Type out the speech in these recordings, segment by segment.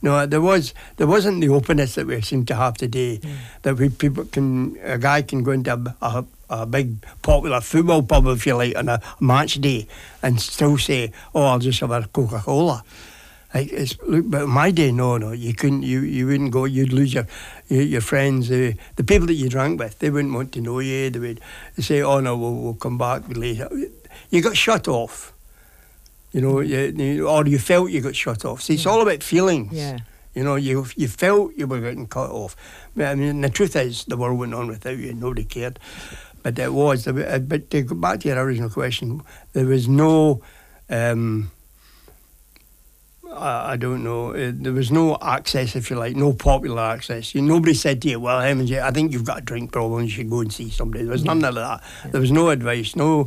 No, there wasn't the openness that we seem to have today. That a guy can go into a big popular football pub, if you like, on a match day and still say, "Oh, I'll just have a Coca-Cola." Like but in my day, no, you couldn't. You wouldn't go. You'd lose your friends. The people that you drank with, they wouldn't want to know you. They would say, "Oh no, we'll come back later." You got shut off. You know, or you felt you got shut off. See, it's all about feelings. Yeah. You know, you felt you were getting cut off. I mean, the truth is, the world went on without you. Nobody cared. But it was. But to go back to your original question, there was no. I don't know. There was no access, if you like, no popular access. Nobody said to you, "Well, I think you've got a drink problem. You should go and see somebody." There was none of that. Yeah. There was no advice, no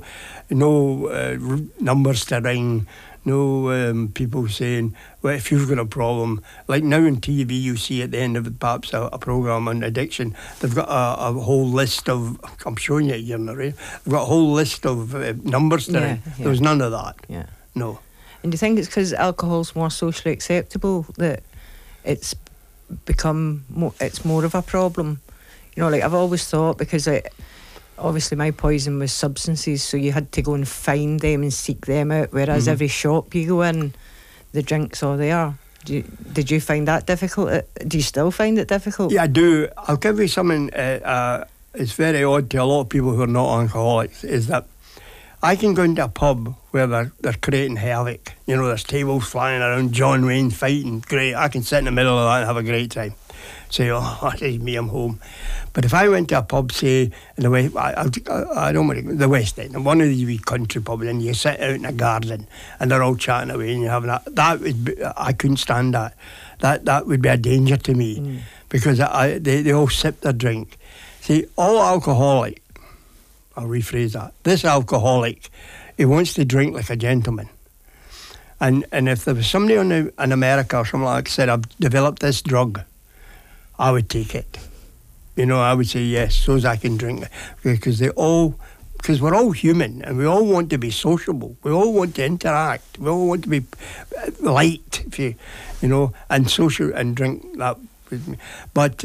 numbers to ring, no people saying, "Well, if you've got a problem," like now on TV, you see at the end of perhaps a program on addiction, they've got a whole list of. I'm showing you here in the radio. They've got a whole list of numbers to ring. There was none of that. Yeah. No. And do you think it's because alcohol's more socially acceptable that it's become it's more of a problem? You know, like I've always thought, because obviously my poison was substances, so you had to go and find them and seek them out, whereas every shop you go in, the drinks are there. Did you find that difficult? Do you still find it difficult? Yeah, I do. I'll give you something. It's very odd to a lot of people who are not alcoholics, is that I can go into a pub where they're creating havoc. You know, there's tables flying around, John Wayne fighting. Great. I can sit in the middle of that and have a great time. Say, "Oh, this is me, I'm home." But if I went to a pub, say, in the West, I don't want to go, the West End, one of these wee country pubs, and you sit out in a garden and they're all chatting away and you're having I couldn't stand that. That would be a danger to me because they all sip their drink. See, all alcoholic, I'll rephrase that. This alcoholic, he wants to drink like a gentleman. And if there was somebody in America or something like that said, "I've developed this drug," I would take it. You know, I would say yes, so as I can drink it. Because we're all human and we all want to be sociable. We all want to interact. We all want to be liked, and social and drink that with me. But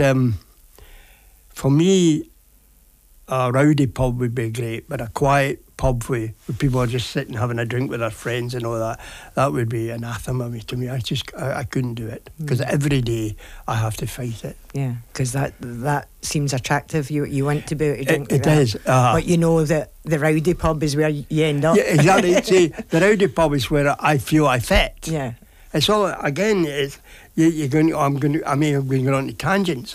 for me, a rowdy pub would be great, but a quiet pub where people are just sitting having a drink with their friends and all that would be anathema to me. I couldn't do it because every day I have to fight it. Yeah, because that seems attractive. You want to be able to drink it is. But you know that the rowdy pub is where you end up. Yeah, exactly. See, the rowdy pub is where I feel I fit. Yeah. It's all, again, you're going, I may have been going on to tangents.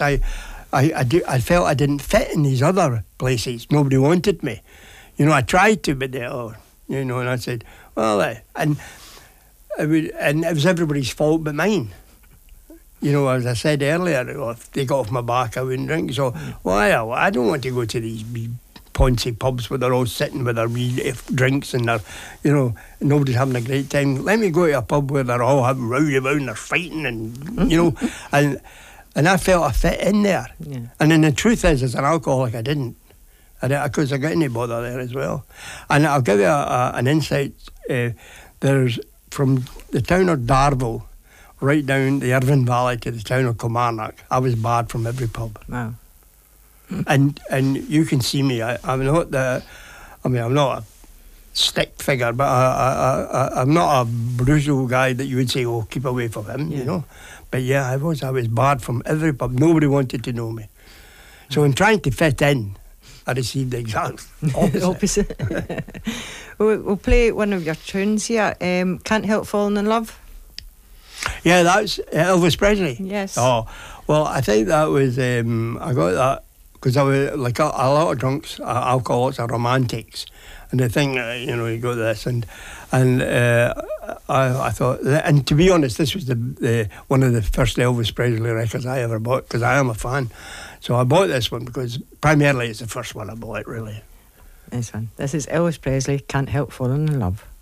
I felt I didn't fit in these other places. Nobody wanted me. I tried to, but and I said, well, and it was everybody's fault but mine. As I said earlier, if they got off my back, I wouldn't drink. So, I don't want to go to these poncy pubs where they're all sitting with their wee drinks and they're, nobody's having a great time. Let me go to a pub where they're all having rowdy about and they're fighting and, and I felt I fit in there. Yeah. And then the truth is, as an alcoholic, I didn't. Because I got any bother there as well. And I'll give you an insight. There's from the town of Darvel right down the Irvine Valley to the town of Kilmarnock, I was barred from every pub. Wow. And you can see me. I'm not a stick figure, but I'm not a brutal guy that you would say, "Oh, keep away from him," But yeah, I was barred from every pub. Nobody wanted to know me. So in trying to fit in, I received the exact opposite. We'll play one of your tunes here. Can't Help Falling in Love. Yeah, that's Elvis Presley. Yes. Oh, well, I think that was, I got that because I was, like a lot of drunks, alcoholics are romantics. And they think, you got this. And I thought, and to be honest, this was the one of the first Elvis Presley records I ever bought because I am a fan. So I bought this one because primarily it's the first one I bought, really. This one. This is Elvis Presley, Can't Help Falling in Love.